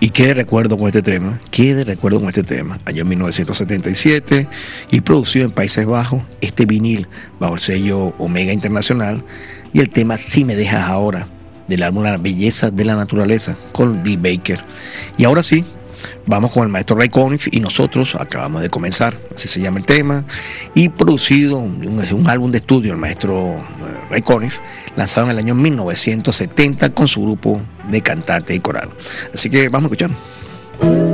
Y qué de recuerdo con este tema, año 1977, y producido en Países Bajos, este vinil bajo el sello Omega Internacional, y el tema Si me dejas ahora, del álbum La belleza de la naturaleza, con Dee Baker. Y ahora sí, vamos con el maestro Ray Conniff, y nosotros acabamos de comenzar, así se llama el tema, y producido un álbum de estudio, el maestro Ray Conniff, lanzado en el año 1970 con su grupo de cantantes y coral. Así que vamos a escuchar.